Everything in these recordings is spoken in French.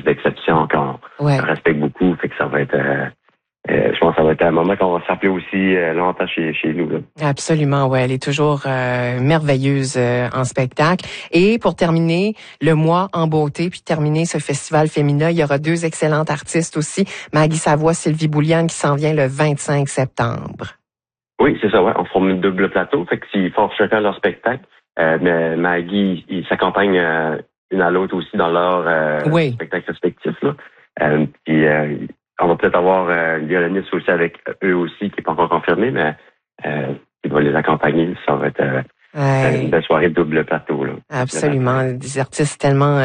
artistes d'exception qu'on respecte beaucoup. Fait que ça va être... je pense que ça va être un moment qu'on va se rappeler aussi longtemps chez nous. Là. Absolument, ouais. Elle est toujours merveilleuse en spectacle. Et pour terminer le mois en beauté, puis terminer ce festival féminin, il y aura 2 excellentes artistes aussi. Maggie Savoie, Sylvie Bouliane qui s'en vient le 25 septembre. Oui, c'est ça, ouais. On forme une double plateau. Fait que s'ils font chacun leur spectacle, mais Maggie, ils s'accompagnent une à l'autre aussi dans leur spectacle respectif. Là. Puis on va peut-être avoir une violoniste aussi avec eux aussi, qui n'est pas encore confirmé, mais qui va les accompagner. Ça va être une belle soirée de double plateau. Là. Absolument. Des artistes tellement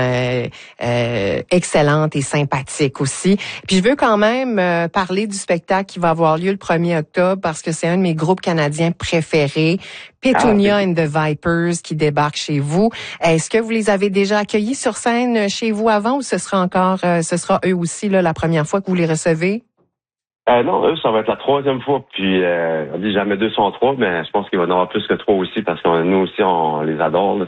excellentes et sympathiques aussi. Puis je veux quand même parler du spectacle qui va avoir lieu le 1er octobre parce que c'est un de mes groupes canadiens préférés. Petunia and the Vipers qui débarque chez vous. Est-ce que vous les avez déjà accueillis sur scène chez vous avant ou ce sera eux aussi là, la première fois que vous les recevez? Non, eux, ça va être la 3e fois. Puis, on dit jamais 2 sont 3, mais je pense qu'il va y en avoir plus que 3 aussi parce que nous aussi, on les adore. Là.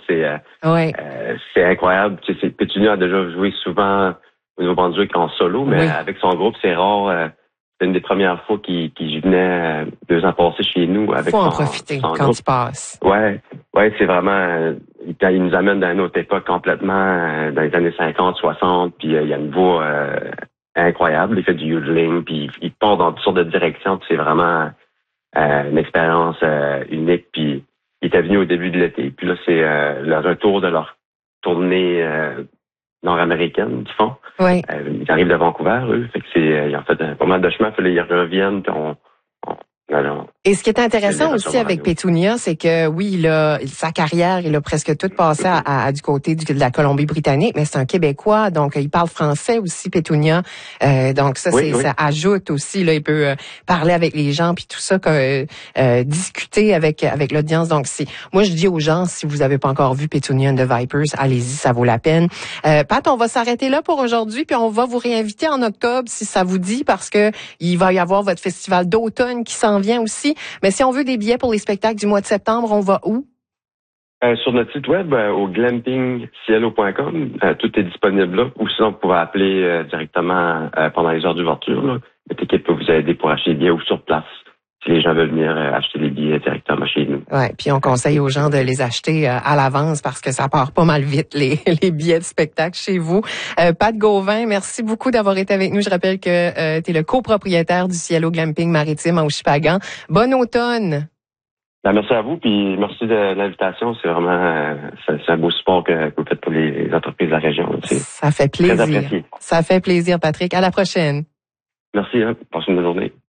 C'est incroyable. Tu sais, Petunia a déjà joué souvent au Nouveau-Brunswick en solo, mais avec son groupe, c'est rare. C'est une des premières fois qu'il venait 2 ans passés chez nous. Avec faut en profiter quand groupe. il passe. Ouais, c'est vraiment... il nous amène dans une autre époque complètement, dans les années 50, 60, puis il y a une voix... incroyable, il fait du yodeling, puis il part dans toutes sortes de directions, puis c'est vraiment une expérience unique, puis il était venu au début de l'été, puis là c'est le retour de leur tournée nord-américaine, du fond. Oui. Ils arrivent de Vancouver, eux, fait que ils ont fait pas mal de chemin, puis là ils reviennent, puis et ce qui est intéressant aussi avec Petunia, c'est que oui, sa carrière, il a presque tout passé à du côté de la Colombie-Britannique, mais c'est un Québécois, donc il parle français aussi, Petunia. Donc ça, ça ajoute aussi, là, il peut parler avec les gens puis tout ça, discuter avec l'audience. Donc moi je dis aux gens, si vous avez pas encore vu Petunia and the Vipers, allez-y, ça vaut la peine. Pat, on va s'arrêter là pour aujourd'hui, puis on va vous réinviter en octobre si ça vous dit, parce que il va y avoir votre festival d'automne qui s'en vient aussi. Mais si on veut des billets pour les spectacles du mois de septembre, on va où? Sur notre site web, au glampingcielo.com, tout est disponible là. Ou sinon, vous pouvez appeler directement pendant les heures d'ouverture. Notre équipe peut vous aider pour acheter des billets ou sur place. Si les gens veulent venir acheter les billets directement chez nous. Ouais, puis on conseille aux gens de les acheter à l'avance parce que ça part pas mal vite, les billets de spectacle chez vous. Pat Gauvin, merci beaucoup d'avoir été avec nous. Je rappelle que tu es le copropriétaire du Cielo Glamping Maritime à Ouchipagan. Bon automne! Merci à vous, puis merci de l'invitation. C'est vraiment c'est un beau support que vous faites pour les entreprises de la région. Ça fait plaisir. Ça fait plaisir, Patrick. À la prochaine. Merci, passez une bonne journée.